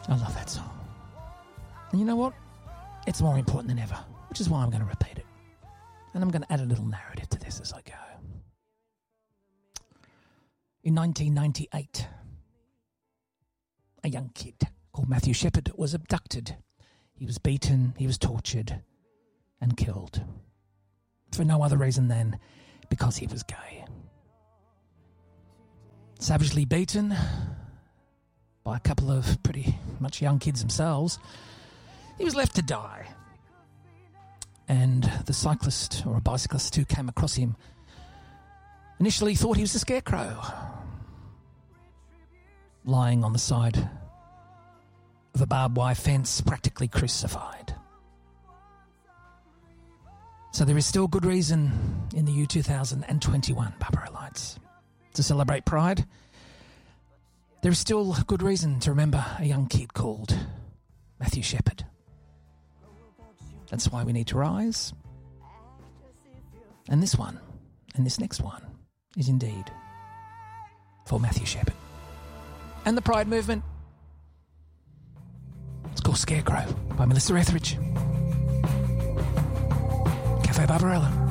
I love that song. And you know what? It's more important than ever, which is why I'm going to repeat it. And I'm going to add a little narrative to this as I go. In 1998, a young kid called Matthew Shepard was abducted. He was beaten, he was tortured, and killed. For no other reason than because he was gay. Savagely beaten by a couple of pretty much young kids themselves, he was left to die. And the cyclist, or a bicyclist who came across him, initially thought he was a scarecrow, lying on the side of a barbed wire fence, practically crucified. So there is still good reason in the year 2021, Barbara Lights, to celebrate Pride. There is still good reason to remember a young kid called Matthew Shepard. That's why we need to rise. And this one, and this next one, is indeed for Matthew Shepard. And the Pride movement. It's called Scarecrow by Melissa Etheridge. Cafe Barbarella.